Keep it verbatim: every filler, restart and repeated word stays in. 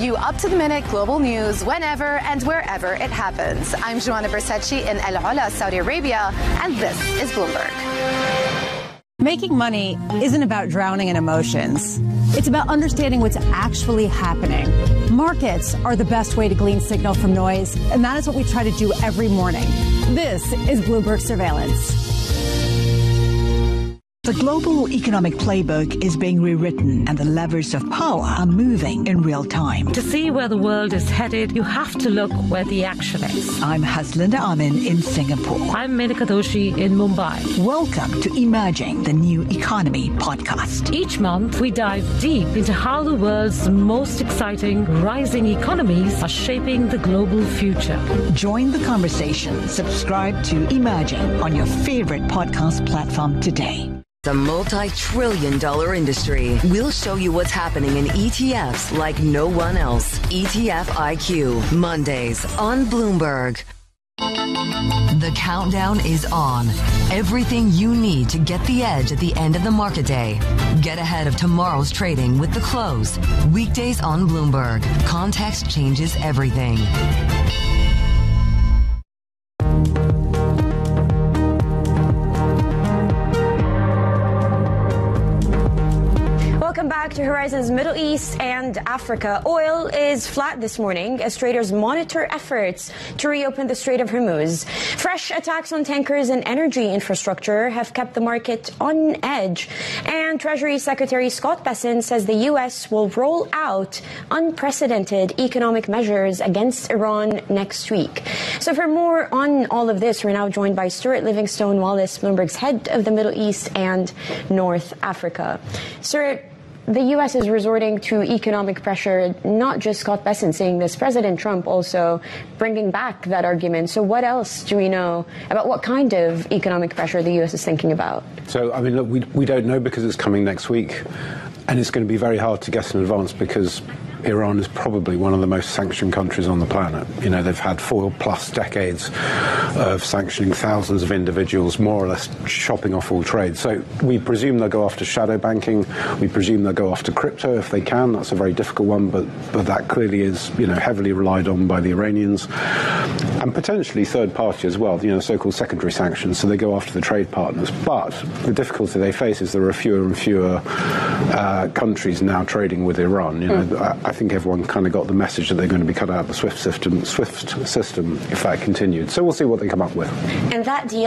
you up-to-the-minute global news whenever and wherever it happens. I'm Joanna Bersecci in Al Ula, Saudi Arabia, and this is Bloomberg. Making money isn't about drowning in emotions. It's about understanding what's actually happening. Markets are the best way to glean signal from noise, and that is what we try to do every morning. This is Bloomberg Surveillance. The global economic playbook is being rewritten and the levers of power are moving in real time. To see where the world is headed, you have to look where the action is. I'm Haslinda Amin in Singapore. I'm Menika Doshi in Mumbai. Welcome to Emerging the New Economy podcast. Each month, we dive deep into how the world's most exciting rising economies are shaping the global future. Join the conversation. Subscribe to Emerging on your favorite podcast platform today. The multi-trillion dollar industry. We'll show you what's happening in E T Fs like no one else. E T F I Q, Mondays on Bloomberg. The countdown is on. Everything you need to get the edge at the end of the market day. Get ahead of tomorrow's trading with The Close. Weekdays on Bloomberg. Context changes everything. Welcome back to Horizons Middle East and Africa. Oil is flat this morning as traders monitor efforts to reopen the Strait of Hormuz. Fresh attacks on tankers and energy infrastructure have kept the market on edge. And Treasury Secretary Scott Bessent says the U S will roll out unprecedented economic measures against Iran next week. So for more on all of this, we're now joined by Stuart Livingstone Wallace, Bloomberg's head of the Middle East and North Africa. Stuart, the U S is resorting to economic pressure, not just Scott Bessent saying this, President Trump also bringing back that argument. So what else do we know about what kind of economic pressure the U S is thinking about? So, I mean, look, we, we don't know because it's coming next week. And it's going to be very hard to guess in advance because Iran is probably one of the most sanctioned countries on the planet. You know, they've had four plus decades of sanctioning thousands of individuals, more or less chopping off all trade. So we presume they'll go after shadow banking. We presume they'll go after crypto if they can. That's a very difficult one, but, but that clearly is, you know, heavily relied on by the Iranians. And potentially third party as well, you know, so-called secondary sanctions. So they go after the trade partners. But the difficulty they face is there are fewer and fewer uh, countries now trading with Iran. You know, mm. I think everyone kind of got the message that they're going to be cut out of the SWIFT system, SWIFT system if that continued. So we'll see what they come up with. And that deal